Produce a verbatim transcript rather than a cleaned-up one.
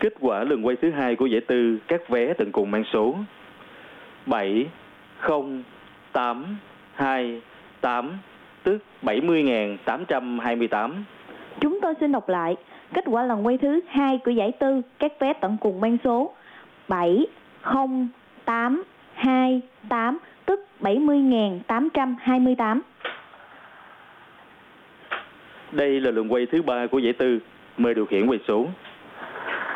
Kết quả lần quay thứ hai của giải tư, các vé tận cùng mang số bảy không tám hai tám, tức bảy mươi nghìn tám trăm hai mươi tám. Chúng tôi xin đọc lại. Kết quả lần quay thứ hai của giải tư, các vé tận cùng mang số bảy không tám hai tám, tức bảy mươi nghìn tám trăm hai mươi tám. Đây là lần quay thứ ba của giải tư. Mời điều khiển quay số.